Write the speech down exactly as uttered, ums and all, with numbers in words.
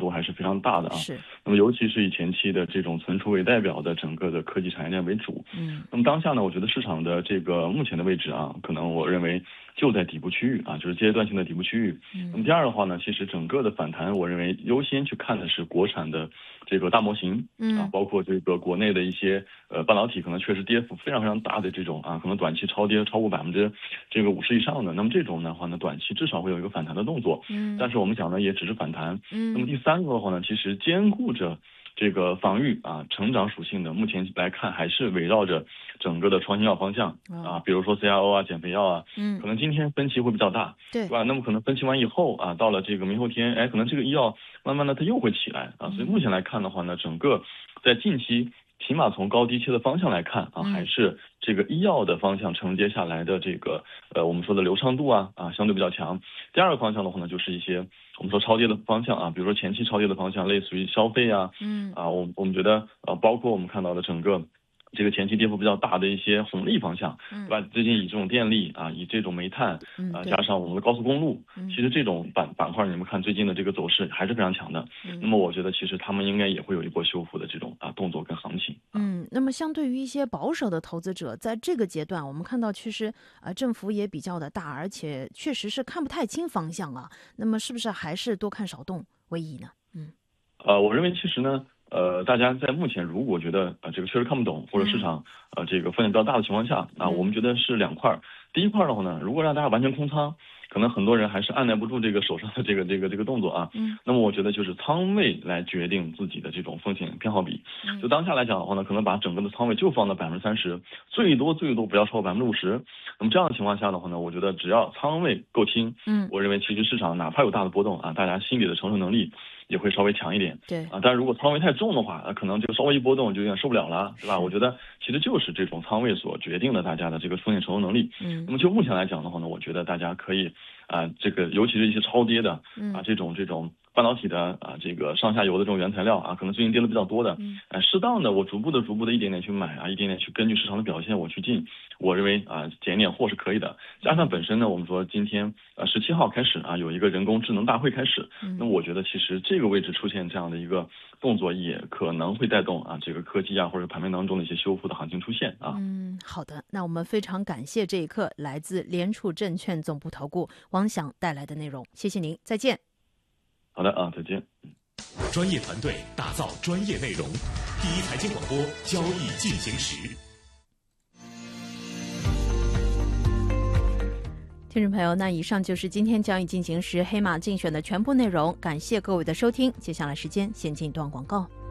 度还是非常大的啊。 是。 那么尤其是以前期的这种存储为代表的整个的科技产业链为主。 嗯。 那么当下呢，我觉得市场的这个目前的位置啊，可能我认为就在底部区域啊，就是阶段性的底部区域。 嗯。 那么第二的话呢，其实整个的反弹，我认为优先去看的是国产的这个大模型。 嗯。 啊，包括这个国内的一些呃半导体，可能确实跌幅非常非常大的这种啊，可能短期超跌超过百分之这个五十以上的。那么这种的话呢，短期至少会有一个反弹的动作。 嗯。 但是我们讲呢，也只是反弹。 嗯。 那么第三个的话呢，其实兼顾着这个防御啊、成长属性的，目前来看还是围绕着整个的创新药方向啊，比如说 C R O 啊、减肥药啊， 嗯， 可能今天分歧会比较大， 对， 对吧？那么可能分歧完以后啊，到了这个明后天，哎，可能这个医药慢慢的它又会起来啊，所以目前来看的话呢，整个在近期。起码从高低切的方向来看啊，还是这个医药的方向承接下来的这个呃我们说的流畅度啊啊相对比较强。第二个方向的话呢，就是一些我们说超跌的方向啊，比如说前期超跌的方向，类似于消费啊，嗯啊我我们觉得呃包括我们看到的整个。这个前期跌幅比较大的一些红利方向，对吧？最近以这种电力啊，以这种煤炭啊，加上我们的高速公路，其实这种板板块，你们看最近的这个走势还是非常强的。那么我觉得其实他们应该也会有一波修复的这种啊动作跟行情。 嗯，那么相对于一些保守的投资者，在这个阶段，我们看到其实呃振幅也比较的大，而且确实是看不太清方向啊。那么是不是还是多看少动为宜呢？嗯， 呃，我认为其实呢。呃，大家在目前如果觉得呃这个确实看不懂，或者市场呃这个风险比较大的情况下，啊，我们觉得是两块。第一块的话呢，如果让大家完全空仓，可能很多人还是按耐不住这个手上的这个这个这个动作啊。嗯。那么我觉得就是仓位来决定自己的这种风险偏好比。就当下来讲的话呢，可能把整个的仓位就放到百分之三十，最多最多不要超过百分之五十。那么这样的情况下的话呢，我觉得只要仓位够轻，嗯，我认为其实市场哪怕有大的波动啊，大家心理的承受能力也会稍微强一点。 对啊，但是如果仓位太重的话，可能这个稍微一波动就有点受不了了，对吧？我觉得其实就是这种仓位所决定了大家的这个风险承受能力。嗯，那么就目前来讲的话呢，我觉得大家可以啊，这个尤其是一些超跌的啊，这种这种半导体的啊，这个上下游的这种原材料啊，可能最近跌的比较多的，呃，适当的我逐步的逐步的一点点去买啊，一点点去根据市场的表现我去进，我认为啊，减点货是可以的。加上本身呢，我们说今天呃十七号开始啊，有一个人工智能大会开始，那么我觉得其实这个位置出现这样的一个动作，也可能会带动啊这个科技啊或者盘面当中的一些修复的行情出现啊。 嗯，好的，那我们非常感谢这一刻来自联储证券总部投顾王翔带来的内容，谢谢您，再见。 好的啊，再见。 专业团队打造专业内容，第一财经广播交易进行时。 听众朋友，那以上就是今天交易进行时黑马竞选的全部内容，感谢各位的收听。接下来时间先进一段广告。